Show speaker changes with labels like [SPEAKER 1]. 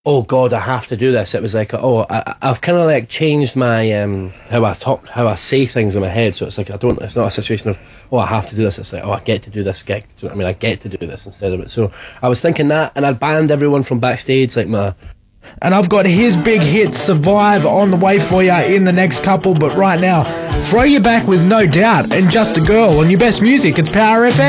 [SPEAKER 1] oh God, I have to do this. It was like, I've kind of like changed my how I say things in my head. So it's like it's not a situation of, oh, I have to do this. It's like, oh, I get to do this gig. Do you know what I mean? I get to do this instead of it. So I was thinking that, and I'd banned everyone from backstage, like my.
[SPEAKER 2] And I've got his big hit Survive on the way for you in the next couple, but right now, throw you back with No Doubt and Just a Girl on your best music. It's Power FM.